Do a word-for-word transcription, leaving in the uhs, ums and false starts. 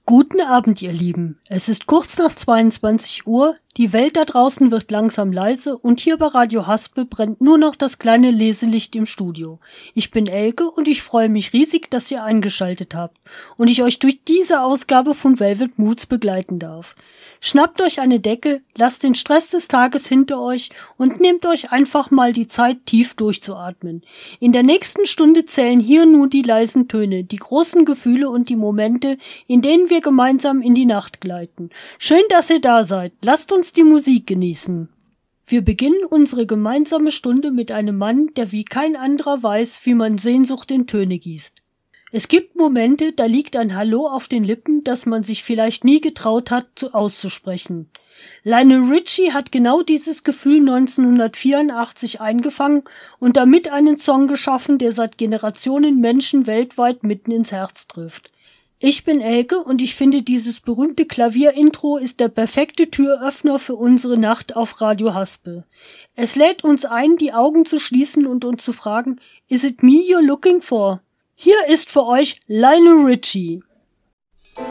Guten Abend, ihr Lieben. Es ist kurz nach zweiundzwanzig Uhr, die Welt da draußen wird langsam leise und hier bei Radio Haspel brennt nur noch das kleine Leselicht im Studio. Ich bin Elke und ich freue mich riesig, dass ihr eingeschaltet habt und ich euch durch diese Ausgabe von Velvet Moods begleiten darf. Schnappt euch eine Decke, lasst den Stress des Tages hinter euch und nehmt euch einfach mal die Zeit, tief durchzuatmen. In der nächsten Stunde zählen hier nur die leisen Töne, die großen Gefühle und die Momente, in denen wir gemeinsam in die Nacht gleiten. Schön, dass ihr da seid. Lasst uns die Musik genießen. Wir beginnen unsere gemeinsame Stunde mit einem Mann, der wie kein anderer weiß, wie man Sehnsucht in Töne gießt. Es gibt Momente, da liegt ein Hallo auf den Lippen, das man sich vielleicht nie getraut hat, zu auszusprechen. Lionel Richie hat genau dieses Gefühl neunzehnhundertvierundachtzig eingefangen und damit einen Song geschaffen, der seit Generationen Menschen weltweit mitten ins Herz trifft. Ich bin Elke und ich finde, dieses berühmte Klavierintro ist der perfekte Türöffner für unsere Nacht auf Radio Haspel. Es lädt uns ein, die Augen zu schließen und uns zu fragen, Is it me you're looking for? Hier ist für euch Lionel Richie.